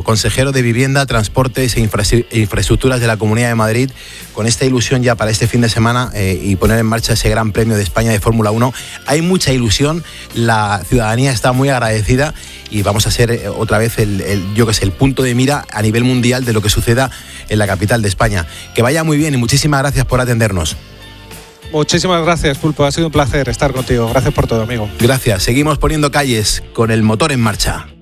consejero de Vivienda, Transportes e Infraestructuras de la Comunidad de Madrid, con esta ilusión ya para este fin de semana y poner en marcha ese Gran Premio de España de Fórmula 1. Hay mucha ilusión, la ciudadanía está muy agradecida y vamos a ser otra vez el punto de mira a nivel mundial de lo que suceda en la capital de España. Que vaya muy bien y muchísimas gracias por atendernos. Muchísimas gracias, Pulpo. Ha sido un placer estar contigo. Gracias por todo, amigo. Gracias. Seguimos poniendo calles con el motor en marcha.